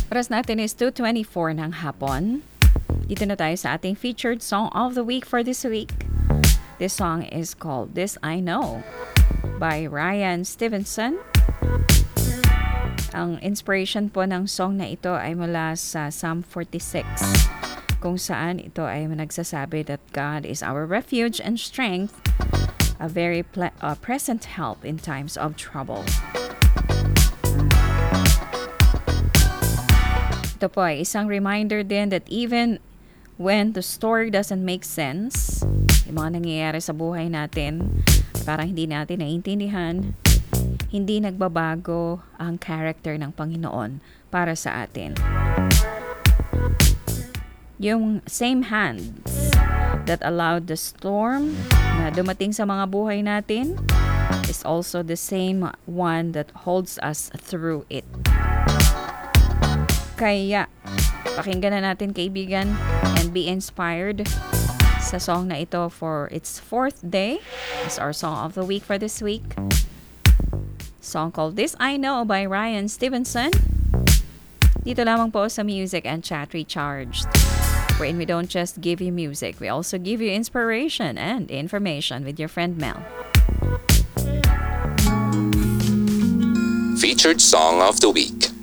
Oras natin is 2:24 ng hapon. Dito na tayo sa ating featured song of the week for this week. This song is called This I Know by Ryan Stevenson. Ang inspiration po ng song na ito ay mula sa Psalm 46, kung saan ito ay nagsasabi that God is our refuge and strength, a very present help in times of trouble. Ito po ay isang reminder din that even when the story doesn't make sense, yung mga nangyayari sa buhay natin, parang hindi natin naiintindihan, hindi nagbabago ang character ng Panginoon para sa atin. Yung same hands that allowed the storm na dumating sa mga buhay natin is also the same one that holds us through it. Kaya, pakinggan na natin kaibigan and be inspired sa song na ito for its 4th day. It's our song of the week for this week. Song called This I Know by Ryan Stevenson. Dito lamang po sa Music and Chat Recharged, wherein we don't just give you music, we also give you inspiration and information with your friend Mel. Featured Song of the Week.